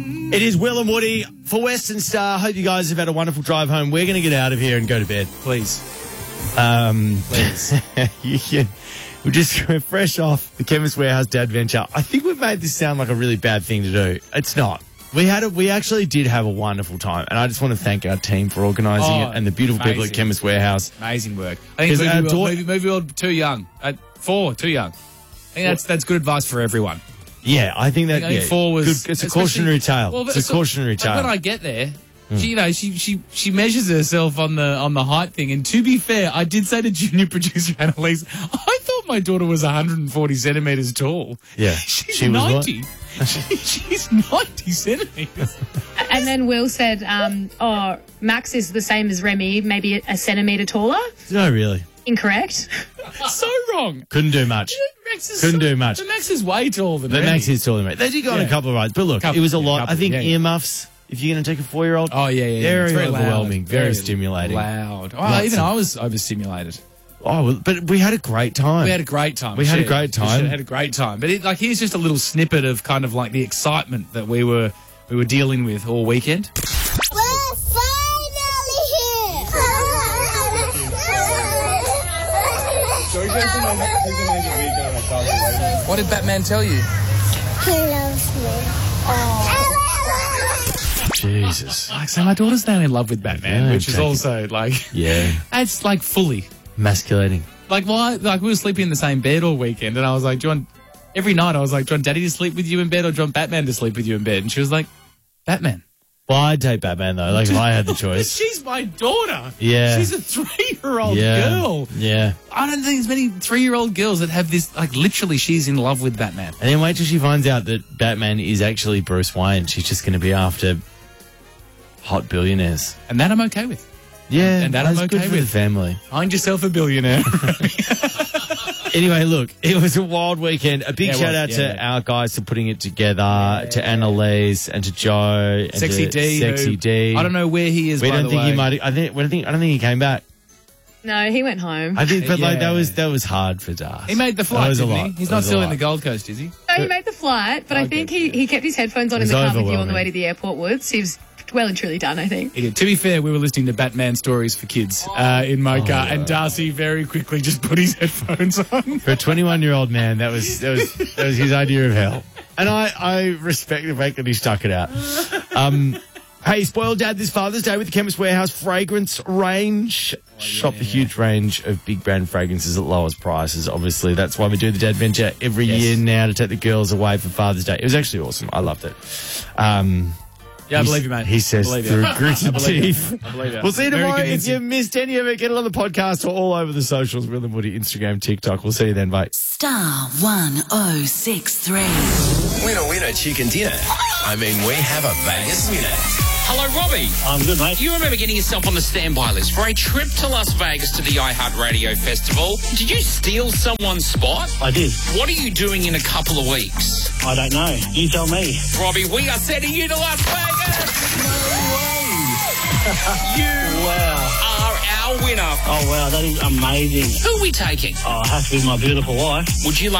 It is Will and Woody for Western Star. Hope you guys have had a wonderful drive home. We're going to get out of here and go to bed. Please. Please. We're fresh off the Chemist Warehouse Dad Venture. I think we've made this sound like a really bad thing to do. It's not. We actually did have a wonderful time, and I just want to thank our team for organising it and the beautiful people at Chemist Warehouse. Amazing work. I think movie world too young. 4 too young. I think that's good advice for everyone. Yeah, I think that 4 was. It's a cautionary tale. Well, it's a cautionary tale. When I get there, she measures herself on the height thing. And to be fair, I did say to junior producer Annalise, I thought my daughter was 140 centimetres tall. Yeah, she's 90. She's 90 centimetres. And then Will said, Max is the same as Remy, maybe a centimetre taller. No, really. Incorrect. So wrong. Couldn't do much. Do much. But Max is way taller than Remy. Max is taller than Remy. They did go on a couple of rides. But look, it was a lot. I think earmuffs, if you're going to take a 4-year-old. Oh, yeah. Very loud. overwhelming. Very stimulating. Loud. Oh, even I was overstimulated. Oh, but we had a great time. We had a great time. We had a great time. But here's just a little snippet of kind of like the excitement that we were dealing with all weekend. We're finally here. What did Batman tell you? He loves me. Jesus. Like, so my daughter's now in love with Batman, which is also like, it's like fully emasculating. Like, why? Like, we were sleeping in the same bed all weekend, and I was like, every night I was like, do you want Daddy to sleep with you in bed or do you want Batman to sleep with you in bed? And she was like, Batman. Well, I'd take Batman, though, like if I had the choice. She's my daughter. Yeah. She's a 3-year-old girl. Yeah. I don't think there's many 3-year-old girls that have this, like, literally she's in love with Batman. And then wait till she finds out that Batman is actually Bruce Wayne. She's just going to be after hot billionaires. And that I'm okay with. Yeah. And that I'm okay good for with. the family. Find yourself a billionaire. Anyway, look, it was a wild weekend. A big shout out to our guys for putting it together, to Annalise and to Joe and Sexy D. I don't know where he is. I don't think he came back. No, he went home. I think, but that was hard for Dar. He made the flight, didn't he? He's not still in the Gold Coast, is he? No, he made the flight, but I think he kept his headphones on in the car with you on the way to the airport, Woods. He was well and truly done, I think. Yeah, to be fair, we were listening to Batman stories for kids in my car, and Darcy very quickly just put his headphones on. For a 21-year-old man, that was his idea of hell. And I respect the fact that he stuck it out. Hey, spoiled dad this Father's Day with the Chemist Warehouse fragrance range. Shop the huge range of big brand fragrances at lowest prices. Obviously, that's why we do the Dad Venture every year now, to take the girls away for Father's Day. It was actually awesome. I loved it. Yeah, I believe you, mate. He says through gritted teeth. I believe you. We'll see you tomorrow. If you missed any of it, get it on the podcast or all over the socials. Will and Woody, Instagram, TikTok. We'll see you then. Bye. Star 1063. Winner, chicken dinner. I mean, we have a Vegas winner. Hello, Robbie. I'm good, mate. You remember getting yourself on the standby list for a trip to Las Vegas to the iHeartRadio Festival. Did you steal someone's spot? I did. What are you doing in a couple of weeks? I don't know. You tell me. Robbie, we are sending you to Las Vegas! No way! You are our winner. Oh, wow. That is amazing. Who are we taking? Oh, it has to be my beautiful wife. Would you like